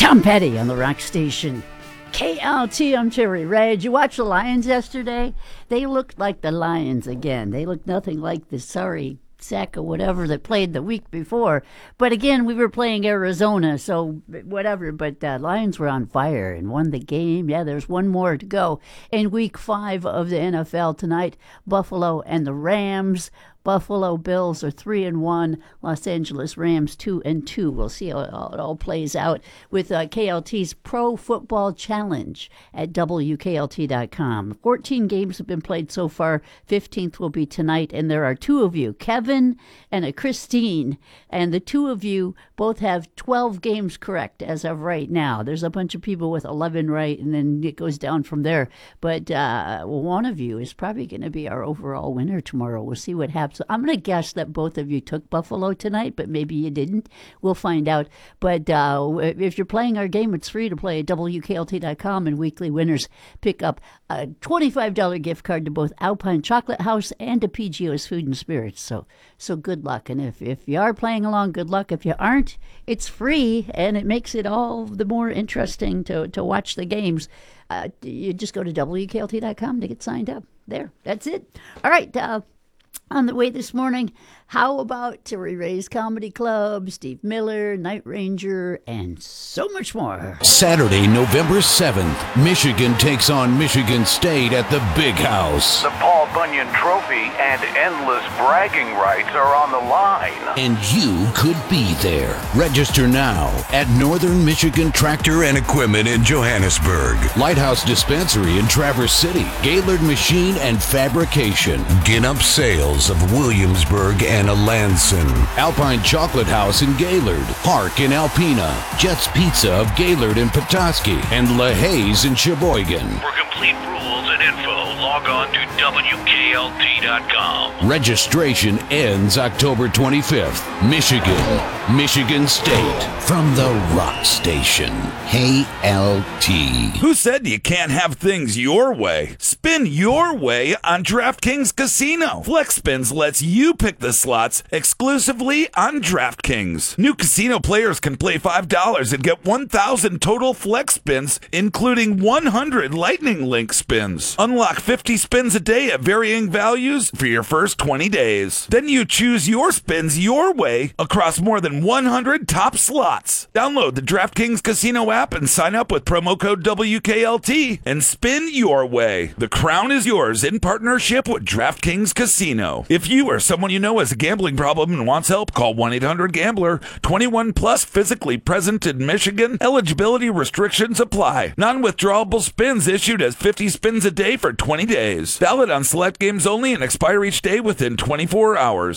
Tom Petty on the Rock Station. KLT, I'm Terry Ray. Did you watch the Lions yesterday? They looked like the Lions again. They looked nothing like the sorry sack or whatever that played the week before. But again, we were playing Arizona, so whatever. But Lions were on fire and won the game. Yeah, there's one more to go in Week 5 of the NFL tonight. Buffalo and the Rams. Buffalo Bills are 3-1. Los Angeles Rams 2-2. We'll see how it all plays out with KLT's Pro Football Challenge at WKLT.com. 14 games have been played so far. 15th will be tonight, and there are two of you, Kevin and a Christine, and the two of you both have 12 games correct as of right now. There's a bunch of people with 11 right, and then it goes down from there. But one of you is probably going to be our overall winner tomorrow. We'll see what happens. So I'm going to guess that both of you took Buffalo tonight, but maybe you didn't. We'll find out. But if you're playing our game, it's free to play at WKLT.com, and weekly winners pick up a $25 gift card to both Alpine Chocolate House and to PGO's Food and Spirits. So good luck. And if you are playing along, good luck. If you aren't, it's free, and it makes it all the more interesting to watch the games. You just go to WKLT.com to get signed up. There, that's it. All right. On the way this morning, how about Terry Ray's Comedy Club, Steve Miller, Night Ranger, and so much more. Saturday, November 7th, Michigan takes on Michigan State at the Big House. The Paul Bunyan Trophy and endless bragging rights are on the line. And you could be there. Register now at Northern Michigan Tractor and Equipment in Johannesburg, Lighthouse Dispensary in Traverse City, Gaylord Machine and Fabrication, Ginup Sales of Williamsburg and Alanson, Alpine Chocolate House in Gaylord, Park in Alpena, Jets Pizza of Gaylord and Petoskey, and LaHaye's in Sheboygan. For complete rules and info, log on to WKLT.com. Registration ends October 25th. Michigan State. From the Rock Station. KLT. Who said you can't have things your way? Spin your way on DraftKings Casino. Flex Spins lets you pick the slots exclusively on DraftKings. New casino players can play $5 and get 1,000 total flex spins, including 100 Lightning Link spins. Unlock 50 spins a day at varying values for your first 20 days. Then you choose your spins your way across more than 100 top slots. Download the DraftKings Casino app and sign up with promo code WKLT and spin your way. The crown is yours in partnership with DraftKings Casino. If you or someone you know has a gambling problem and wants help, call 1-800-GAMBLER. 21 plus, physically present in Michigan. Eligibility restrictions apply. Non-withdrawable spins issued as 50 spins a day for 20 days. Valid on select games only and expire each day within 24 hours.